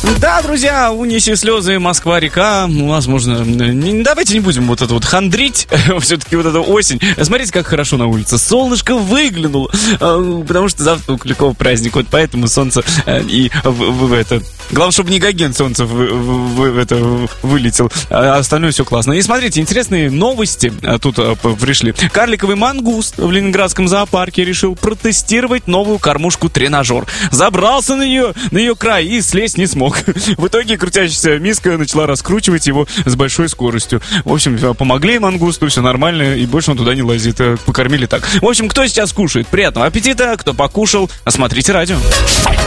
Да, друзья, унеси слезы, Москва-река. У нас можно... Давайте не будем вот это вот хандрить. Все-таки вот эта осень. Смотрите, как хорошо на улице. Солнышко выглянуло. Потому что завтра у Куликова праздник. Вот поэтому солнце и это... Главное, чтобы не Гоген солнце вылетел. А остальное все классно. И смотрите, интересные новости тут пришли. Карликовый мангуст в Ленинградском зоопарке решил протестировать новую кормушку-тренажер. Забрался на ее край и слезть не смог. В итоге крутящаяся миска начала раскручивать его с большой скоростью. В общем, помогли мангусту, все нормально, и больше он туда не лазит. Покормили так. В общем, кто сейчас кушает? Приятного аппетита. Кто покушал, смотрите радио.